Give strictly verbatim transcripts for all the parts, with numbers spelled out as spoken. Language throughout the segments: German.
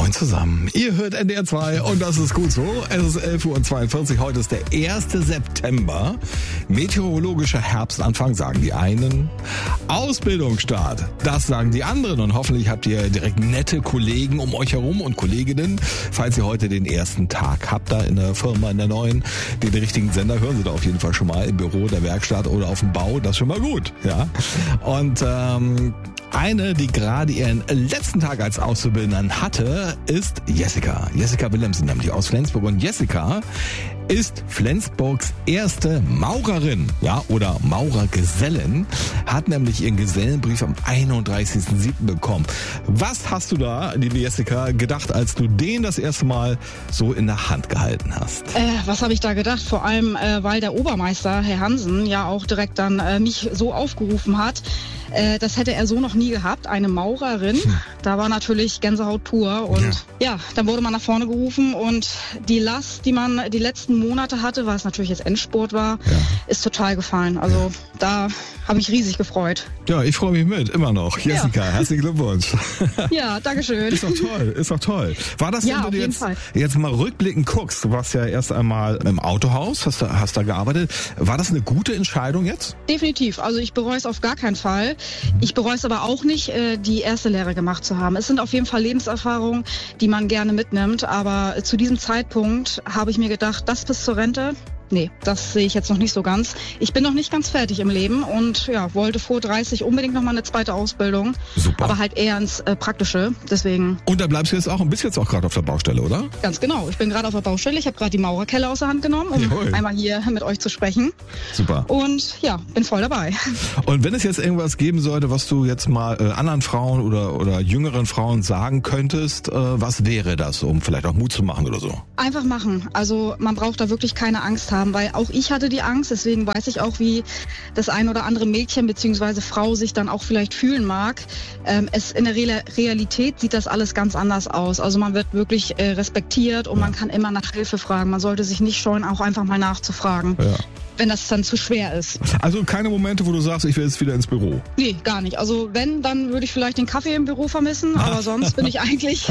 Moin zusammen. Ihr hört N D R zwei und das ist gut so. Es ist elf Uhr zweiundvierzig. Heute ist der erste September. Meteorologischer Herbstanfang, sagen die einen. Ausbildungsstart, das sagen die anderen. Und hoffentlich habt ihr direkt nette Kollegen um euch herum und Kolleginnen. Falls ihr heute den ersten Tag habt, da in der Firma, in der neuen, den richtigen Sender, hören Sie da auf jeden Fall schon mal im Büro, der Werkstatt oder auf dem Bau. Das ist schon mal gut. Ja. Und ähm, eine, die gerade ihren letzten Tag als Auszubildenden hatte, ist Jessica. Jessica Willemsen, nämlich aus Flensburg. Und Jessica ist Flensburgs erste Maurerin, ja, oder Maurergesellin, hat nämlich ihren Gesellenbrief am einunddreißigsten siebten bekommen. Was hast du da, liebe Jessica, gedacht, als du den das erste Mal so in der Hand gehalten hast? Äh, was habe ich da gedacht? Vor allem, äh, weil der Obermeister, Herr Hansen, ja auch direkt dann äh, mich so aufgerufen hat. Äh, das hätte er so noch nie gehabt, eine Maurerin. Hm. Da war natürlich Gänsehaut pur. Und ja. ja, dann wurde man nach vorne gerufen und die Last, die man die letzten Monate hatte, weil es natürlich jetzt Endspurt war, ja. ist total gefallen. Also ja. da habe ich riesig gefreut. Ja, ich freue mich mit, immer noch. Jessica, ja. herzlichen Glückwunsch. Ja, dankeschön. Ist doch toll, ist doch toll. War das, ja, wenn auf du jeden jetzt, Fall. jetzt mal rückblickend guckst, du warst ja erst einmal im Autohaus, hast da, hast da gearbeitet. War das eine gute Entscheidung jetzt? Definitiv. Also ich bereue es auf gar keinen Fall. Ich bereue es aber auch nicht, die erste Lehre gemacht zu haben. Es sind auf jeden Fall Lebenserfahrungen, die man gerne mitnimmt. Aber zu diesem Zeitpunkt habe ich mir gedacht, das bis zur Rente, nee, das sehe ich jetzt noch nicht so ganz. Ich bin noch nicht ganz fertig im Leben und ja, wollte vor dreißig unbedingt noch mal eine zweite Ausbildung. Super. Aber halt eher ins äh, Praktische, deswegen. Und da bleibst du jetzt auch und bist jetzt auch gerade auf der Baustelle, oder? Ganz genau. Ich bin gerade auf der Baustelle. Ich habe gerade die Maurerkelle aus der Hand genommen, um Jawohl. einmal hier mit euch zu sprechen. Super. Und ja, bin voll dabei. Und wenn es jetzt irgendwas geben sollte, was du jetzt mal äh, anderen Frauen oder, oder jüngeren Frauen sagen könntest, äh, was wäre das, um vielleicht auch Mut zu machen oder so? Einfach machen. Also man braucht da wirklich keine Angst haben. Weil auch ich hatte die Angst, deswegen weiß ich auch, wie das ein oder andere Mädchen bzw. Frau sich dann auch vielleicht fühlen mag. Ähm, es in der Re- Realität sieht das alles ganz anders aus. Also man wird wirklich äh, respektiert und man kann immer nach Hilfe fragen. Man sollte sich nicht scheuen, auch einfach mal nachzufragen. Ja. Wenn das dann zu schwer ist. Also keine Momente, wo du sagst, ich will jetzt wieder ins Büro? Nee, gar nicht. Also wenn, dann würde ich vielleicht den Kaffee im Büro vermissen, aber sonst bin ich eigentlich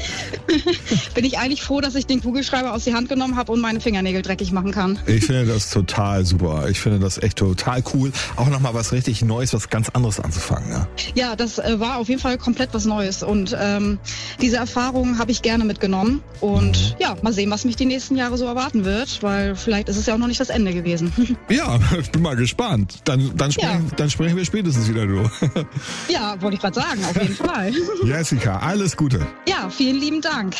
bin ich eigentlich froh, dass ich den Kugelschreiber aus die Hand genommen habe und meine Fingernägel dreckig machen kann. Ich finde das total super. Ich finde das echt total cool. Auch nochmal was richtig Neues, was ganz anderes anzufangen. Ne? Ja, das äh, war auf jeden Fall komplett was Neues und ähm, diese Erfahrung habe ich gerne mitgenommen und mhm. ja, mal sehen, was mich die nächsten Jahre so erwarten wird, weil vielleicht ist es ja auch noch nicht das Ende gewesen. Ja, ich bin mal gespannt. Dann, dann, sprechen, ja. dann sprechen wir spätestens wieder, du. Ja, wollte ich gerade sagen, auf jeden Fall. Jessica, alles Gute. Ja, vielen lieben Dank.